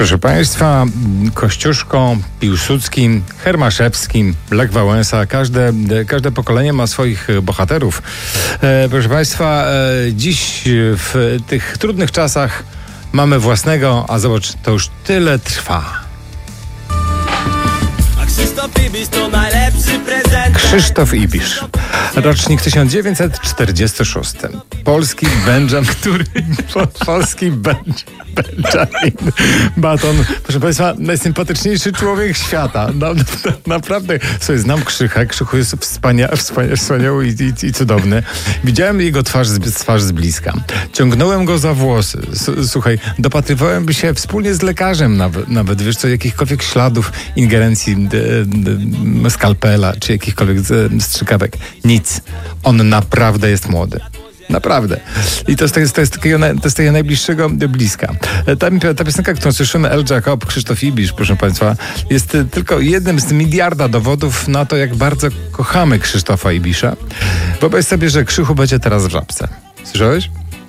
Proszę Państwa, Kościuszko, Piłsudski, Hermaszewski, Lech Wałęsa, każde pokolenie ma swoich bohaterów. Proszę Państwa, dziś w tych trudnych czasach mamy własnego, a zobacz, to już tyle trwa. Krzysztof Ibisz, rocznik 1946. Polski Benjamin Button. Proszę Państwa, najsympatyczniejszy człowiek świata. Naprawdę. Słuchaj, znam Krzycha. Krzychu jest wspaniały i cudowny. Widziałem jego twarz z bliska. Ciągnąłem go za włosy. Słuchaj, dopatrywałem się wspólnie z lekarzem nawet wiesz co, jakichkolwiek śladów ingerencji skalpela, czy jakichkolwiek strzykawek. Nic. On naprawdę jest młody. Naprawdę. I to jest takiego najbliższego bliska. Ta piosenka, którą słyszymy, El Jacob, Krzysztof Ibisz, proszę Państwa, jest tylko jednym z miliarda dowodów na to, jak bardzo kochamy Krzysztofa Ibisza. Wyobraź sobie, że Krzychu będzie teraz w Żabce. Słyszałeś?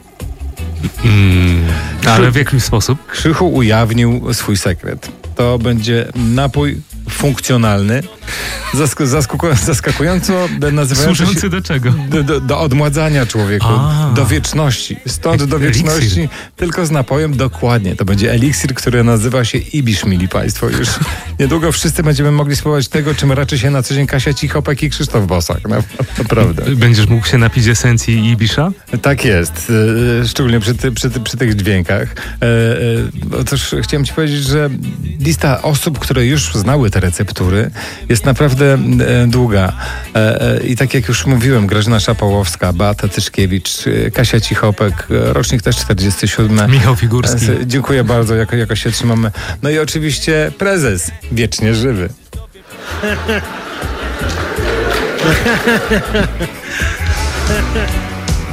Ale w jaki sposób? Krzychu ujawnił swój sekret. To będzie napój funkcjonalny, zaskakująco nazywający się... Służący do czego? Do odmładzania człowieku, do wieczności. Stąd do wieczności, eliksir. Tylko z napojem, dokładnie. To będzie eliksir, który nazywa się Ibisz, mili Państwo. Już niedługo wszyscy będziemy mogli spróbować tego, czym raczy się na co dzień Kasia Cichopek i Krzysztof Bosak. Naprawdę. Będziesz mógł się napić esencji Ibisza? Tak jest. Szczególnie przy tych dźwiękach. Otóż chciałem Ci powiedzieć, że lista osób, które już znały te receptury, jest naprawdę długa. I tak jak już mówiłem, Grażyna Szapałowska, Beata Tyszkiewicz, Kasia Cichopek, rocznik też 47. Michał Figurski. Dziękuję bardzo, jakoś się trzymamy. No i oczywiście prezes, wiecznie żywy.